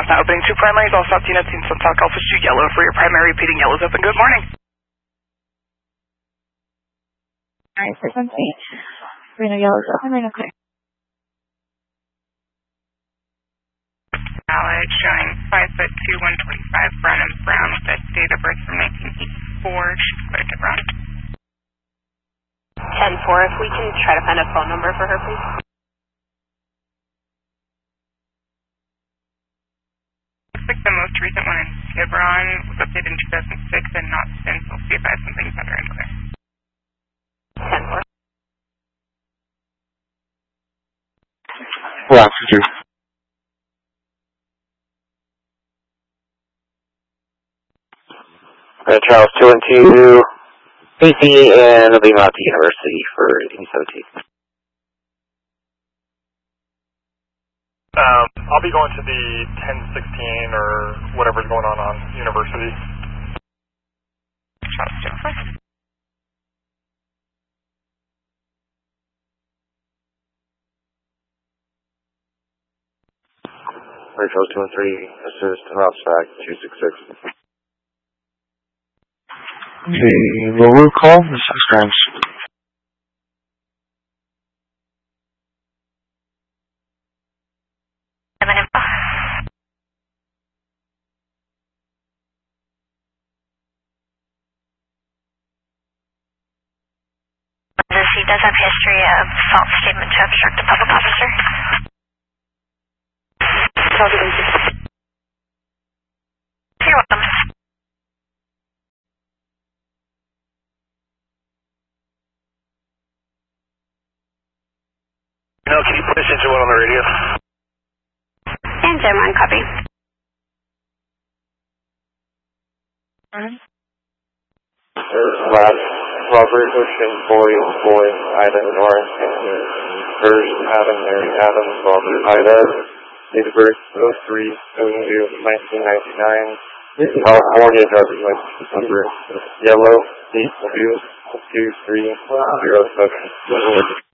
Now opening 2 primaries, all South Tina, Team Suntalk, Alpha 2 yellow for your primary, repeating yellow's open. Good morning. Alright, frequency. Reno yellow's open, Reno clear. Allied showing 5'2", 125, Brennan Brown with a date of birth from 1984. She's cleared to run. 10-4, if we can try to find a phone number for her, please. Looks like the most recent one in Tiburon was updated in 2006 and not since. We'll see if I have something better and clear. 10-4. Last 2. Charles 2 and 2, AC and Lima to University for E17. I'll be going to the 1016 or whatever's going on University. Charles 2 and 4. Charles 2 and 3, assist, routes back 266. Okay, lower call, this is Grants. He does have history of false statement to obstruct a public officer. You're welcome. No, can you put us into one on the radio? And Gemron, copy. Last, Robert Ocean, Boy, Ida, Nora, First, Adam, Mary, Adams, Robert, Ida, date of birth 03/22/1999, California, driver's license number, yellow, DW, 2307.